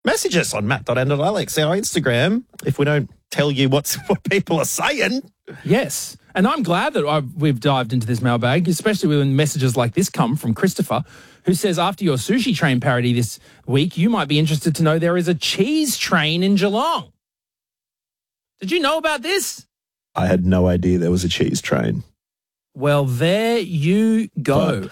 Message us on matt.and.alex, our Instagram, if we don't tell you what people are saying. Yes. And I'm glad that we've dived into this mailbag, especially when messages like this come from Christopher, who says, after your Sushi Train parody this week, you might be interested to know there is a cheese train in Geelong. Did you know about this? I had no idea there was a cheese train. Well, there you go.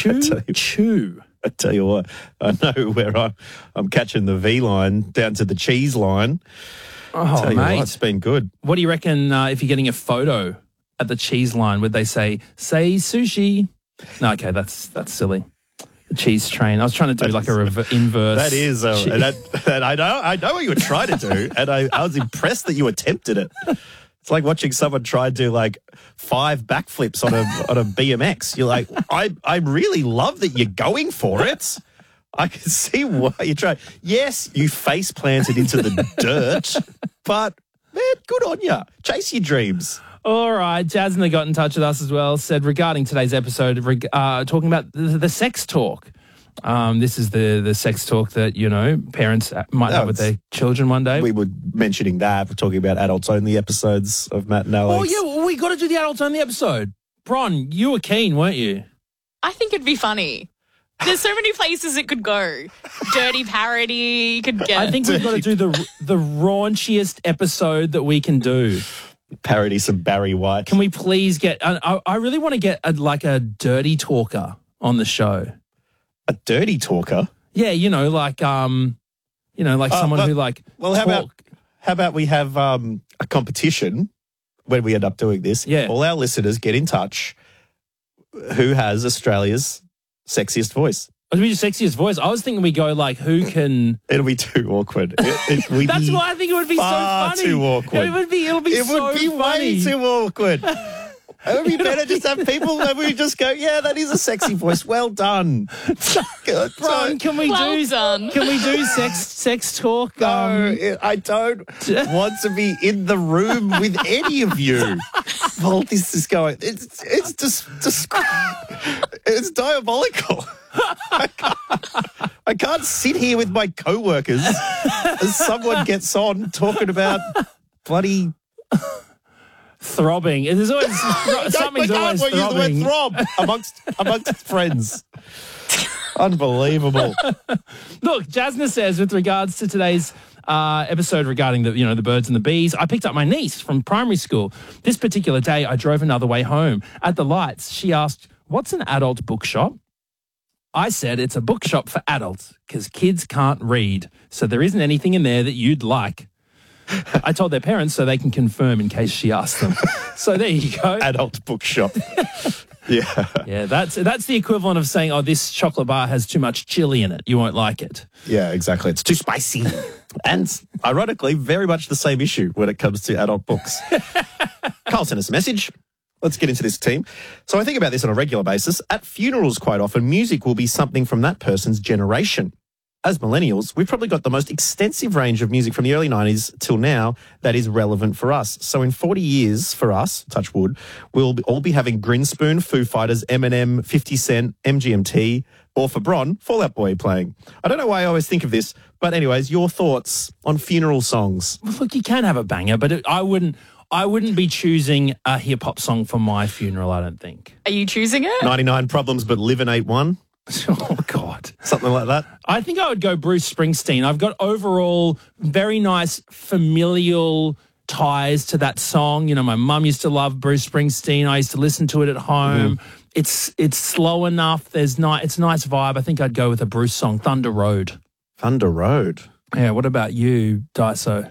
Choo. I tell you what, I know where I'm catching the V line down to the cheese line. Oh, mate. It's been good. What do you reckon if you're getting a photo at the cheese line, would they say sushi? No, okay, that's silly. The cheese train. I was trying to do like a inverse. That is, that I know what you were trying to do, and I was impressed that you attempted it. It's like watching someone try and do like 5 backflips on a BMX. You're like, I really love that you're going for it. I can see why you try. Yes, you face planted into the dirt, but man, good on you. Chase your dreams. All right, Jasmine got in touch with us as well, said regarding today's episode, talking about the sex talk. This is the sex talk that, parents might have with their children one day. We were mentioning that. We're talking about adults-only episodes of Matt and Alex. Oh, yeah, well, we got to do the adults-only episode. Bron, you were keen, weren't you? I think it'd be funny. There's so many places it could go. Dirty parody, you could get. I think we've got to do the raunchiest episode that we can do. Parody some Barry White. Can we please get... I really want to get a dirty talker on the show. A dirty talker? Yeah, like someone who like... Well, how about we have a competition when we end up doing this? Yeah. All our listeners get in touch. Who has Australia's sexiest voice? It'll be your sexiest voice. I was thinking we go like, who can... It'll be too awkward. That's why I think it would be so funny. Too awkward. It'll be so funny. Way too awkward. It would be better just have people that we just go, yeah, that is a sexy voice. Well done. Brian, can we do sex talk? No, I don't want to be in the room with any of you while this is going. It's just it's diabolical. I can't sit here with my co-workers as someone gets on talking about bloody... throbbing. There's always something's always throbbing. Use the word throb amongst friends. Unbelievable. Look, Jasna says, with regards to today's episode regarding the birds and the bees, I picked up my niece from primary school. This particular day, I drove another way home. At the lights, she asked, "What's an adult bookshop?" I said, "It's a bookshop for adults because kids can't read, so there isn't anything in there that you'd like." I told their parents so they can confirm in case she asked them. So there you go. Adult bookshop. Yeah. Yeah, that's the equivalent of saying, "Oh, this chocolate bar has too much chili in it. You won't like it." Yeah, exactly. It's too spicy. And ironically, very much the same issue when it comes to adult books. Carl sent us a message. Let's get into this team. So I think about this on a regular basis. At funerals quite often, music will be something from that person's generation. As millennials, we've probably got the most extensive range of music from the early 90s till now that is relevant for us. So in 40 years for us, touch wood, we'll all be having Grinspoon, Foo Fighters, Eminem, 50 Cent, MGMT, or for Bron, Fall Out Boy playing. I don't know why I always think of this, but anyways, your thoughts on funeral songs? Well, look, you can have a banger, but I wouldn't be choosing a hip-hop song for my funeral, I don't think. Are you choosing it? 99 Problems But Livin' Ain't One. Oh, God. Something like that. I think I would go Bruce Springsteen. I've got overall very nice familial ties to that song. My mum used to love Bruce Springsteen. I used to listen to it at home. It's slow enough. It's nice vibe. I think I'd go with a Bruce song, Thunder Road. Thunder Road. Yeah, what about you, Daiso?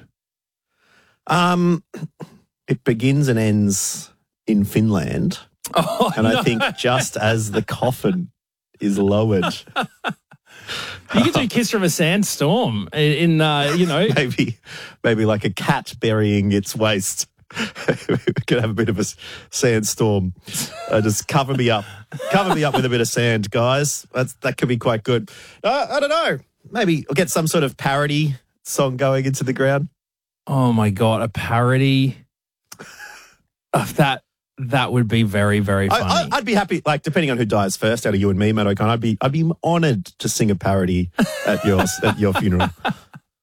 It begins and ends in Finland. Oh, and I think just as the coffin is lowered. You could do Kiss from a Sandstorm in maybe like a cat burying its waist. We could have a bit of a sandstorm. Just cover me up with a bit of sand, guys. That could be quite good. I don't know. Maybe I'll get some sort of parody song going into the ground. Oh my God, a parody of that. That would be very, very funny. I'd be happy, like, depending on who dies first out of you and me, Matt O'Connor, I'd be honoured to sing a parody at your funeral.